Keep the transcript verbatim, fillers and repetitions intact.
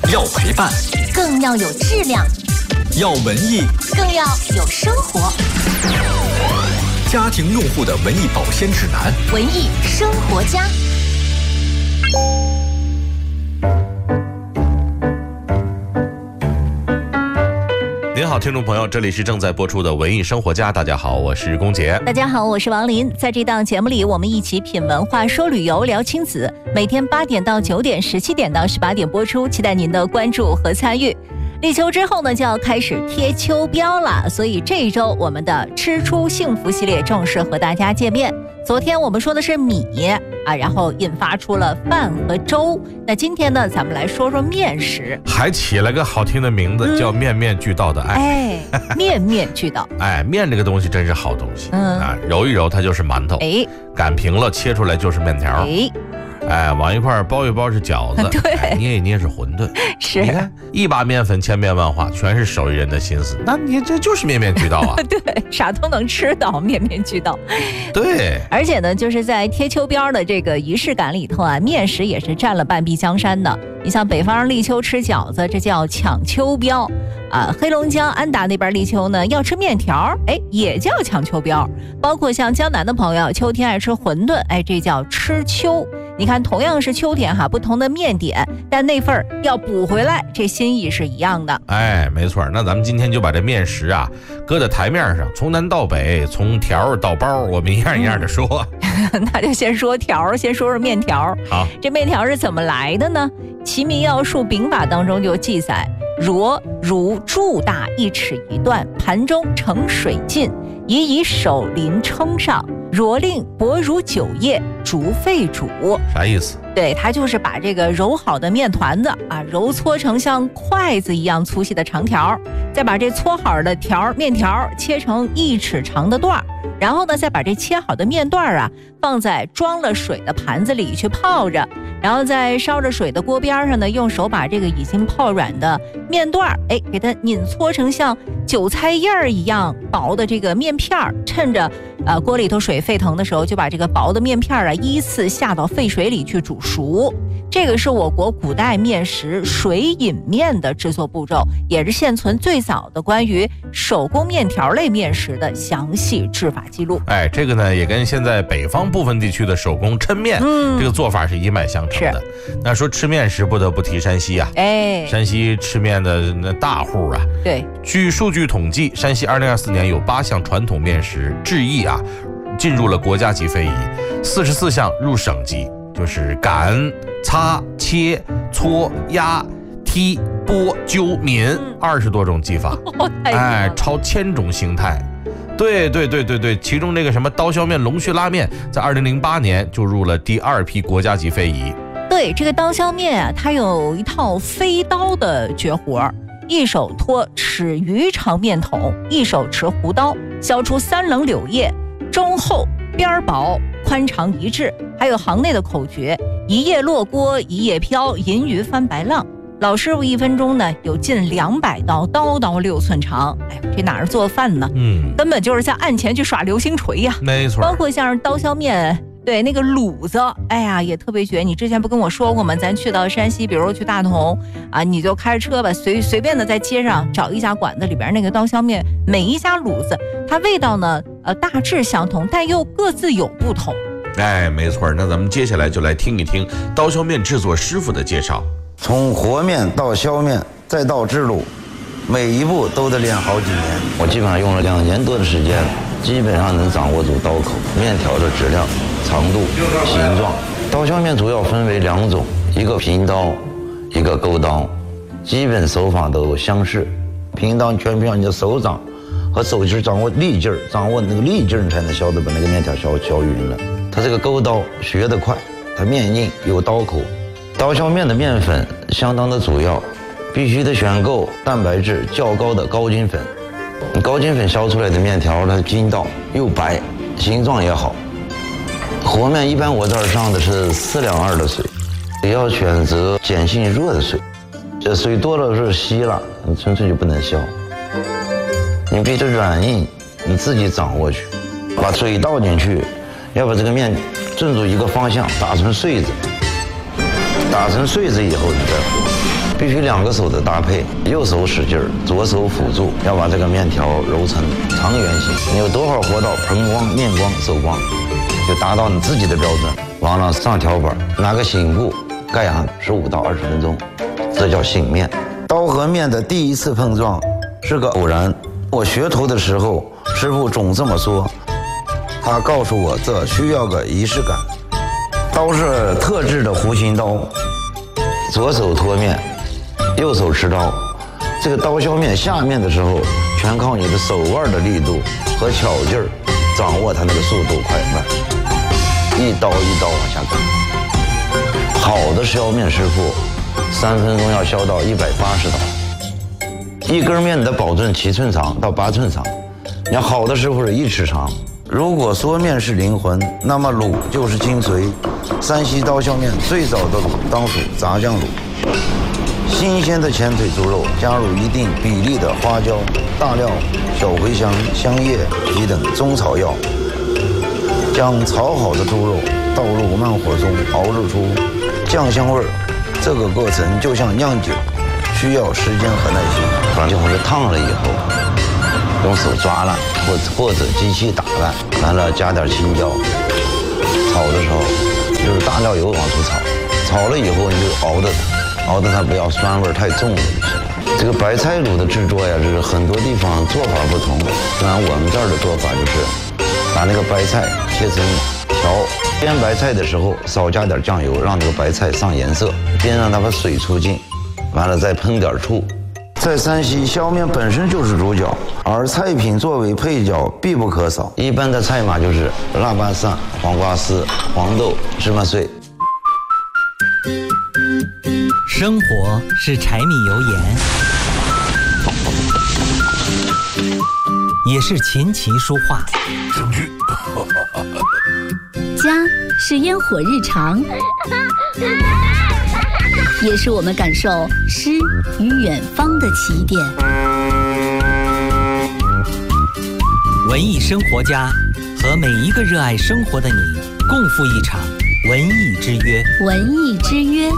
要陪伴， 更要有质量； 要文艺， 更要有生活。 家庭用户的文艺保鲜指南， 文艺生活家。 您好，听众朋友，这里是正在播出的文艺生活家。大家好，我是龚杰。 大家好，我是王林。在这档节目里，我们一起品文化、说旅游、聊亲子。每天八点到九点，十七点到十八点播出，期待您的关注和参与。立秋之后呢，就要开始贴秋膘了，所以这一周我们的吃出幸福系列正式和大家见面。昨天我们说的是米啊，然后引发出了饭和粥。那今天呢，咱们来说说面食， 还起了个好听的名字，嗯、叫面面俱到的爱。 哎，面面俱到。 哎，面这个东西真是好东西。 嗯啊，揉一揉它就是馒头。哎，擀平了切出来就是面条。 哎。 哎，往一块包一包是饺子， 对， 哎、捏一捏是馄饨。 是， 你看一把面粉千变万化，全是手艺人的心思。那你这就是面面俱到啊！ 对，啥都能吃到，面面俱到。 对， 而且呢，就是在贴秋膘的这个仪式感里头啊，面食也是占了半壁江山的。你像北方立秋吃饺子，这叫抢秋膘啊；黑龙江安达那边立秋呢，要吃面条，哎，也叫抢秋膘。包括像江南的朋友，秋天爱吃馄饨，哎，这叫吃秋。你看，同样是秋天哈，不同的面点，但那份要补回来，这心意是一样的。 哎，没错。那咱们今天就把这面食啊搁在台面上，从南到北，从条到包，我们一样一样的说。 嗯、那就先说条，先说说面条。 好， 这面条是怎么来的呢？《齐民要术兵法》当中就记载：箩如柱大一尺一段，盘中盛水尽，以以手鳞撑上。箩令薄如酒液，煮沸煮。 啥意思？ 对，它就是把这个揉好的面团子啊，揉搓成像筷子一样粗细的长条，再把这搓好的条面条切成一尺长的段，然后呢，再把这切好的面段啊放在装了水的盘子里去泡着，然后在烧着水的锅边上呢，用手把这个已经泡软的面段哎，给它拧搓成像韭菜叶儿一样薄的这个面片儿，趁着呃锅里头水沸腾的时候，就把这个薄的面片啊依次下到沸水里去煮熟。这个是我国古代面食水饮面的制作步骤，也是现存最早的关于手工面条类面食的详细制法记录。 哎，这个呢也跟现在北方部分地区的手工抻面、嗯、这个做法是一脉相承的。那说吃面食不得不提山西啊，哎，山西吃面的那大户啊。 对， 据数据统计，山西二零二四年有八项传统面食制意啊进入了国家级非遗，四十四项入省级。就是擀、擦、切、搓、压、剔、剥、揪、抿，二十多种技法，哎，超千种形态。对对对对对，其中那个什么刀削面、龙须拉面，在二零零八年就入了第二批国家级非遗。 对，这个刀削面啊，它有一套飞刀的绝活，一手托尺余长面筒，一手持弧刀，削出三棱柳叶，中厚边薄，宽长一致。还有行内的口诀：一叶落锅一叶飘，银鱼翻白浪。老师傅一分钟呢有近两百刀，刀刀六寸长。哎，这哪是做饭呢？嗯，根本就是在案前去耍流星锤呀、啊！ 没错， 包括像刀削面，对那个卤子，哎呀也特别绝。你之前不跟我说过吗？咱去到山西，比如去大同啊，你就开车吧，随随便的在街上找一家馆子里边那个刀削面，每一家卤子它味道呢呃大致相同，但又各自有不同。 哎，没错，那咱们接下来就来听一听刀削面制作师傅的介绍。 从和面到削面再到制卤，每一步都得练好几年。我基本上用了两年多的时间，基本上能掌握住刀口、面条的质量、长度、形状。刀削面主要分为两种，一个平刀，一个钩刀，基本手法都相似。平刀全凭你的手掌和手劲掌握力劲儿，掌握那个力劲儿，你才能削得把那个面条削削匀了。它这个钩刀学得快，它面硬有刀口。刀削面的面粉相当的主要，必须得选购蛋白质较高的高筋粉。高筋粉削出来的面条它筋道又白，形状也好。和面一般我这儿上的是四两二的水，也要选择碱性弱的水。这水多了是稀了，你纯粹就不能削。你必须软硬你自己掌握去，把水倒进去，要把这个面顺住一个方向打成穗子，打成穗子以后你再和。 必须两个手的搭配，右手使劲儿，左手辅助，要把这个面条揉成长圆形。你有多少活到盆光、面光、手光，就达到你自己的标准。完了上条板，拿个醒布盖上十五到二十分钟，这叫醒面。刀和面的第一次碰撞是个偶然。我学徒的时候，师傅总这么说，他告诉我这需要个仪式感。刀是特制的弧形刀，左手托面，右手持刀。这个刀削面下面的时候，全靠你的手腕的力度和巧劲儿，掌握它那个速度快慢，一刀一刀往下砍。好的削面师傅，三分钟要削到一百八十刀。一根面的保证七寸长到八寸长，你要好的师傅是一尺长。如果说面是灵魂，那么卤就是精髓。山西刀削面最早的卤当属炸酱卤，新鲜的前腿猪肉加入一定比例的花椒、大料、小茴香、香叶、皮等中草药，将炒好的猪肉倒入慢火中熬制出酱香味儿。这个过程就像酿酒，需要时间和耐心。把西红柿烫了以后，用手抓烂，或者或者机器打烂，完了加点青椒。炒的时候就是大料油往出炒，炒了以后你就熬着它，熬着它不要酸味太重了就行了。这个白菜卤的制作呀，就是很多地方做法不同。当然我们这儿的做法就是把那个白菜切成条，煸白菜的时候少加点酱油，让那个白菜上颜色，边让它把水出尽，完了再喷点醋。在山西，削面本身就是主角，而菜品作为配角必不可少。一般的菜码就是腊八蒜、黄瓜丝、黄豆、芝麻碎。 生活是柴米油盐，也是琴棋书画。 家是烟火日常，也是我们感受诗与远方的起点。 文艺生活家和每一个热爱生活的你共赴一场文艺之约。 文艺之约。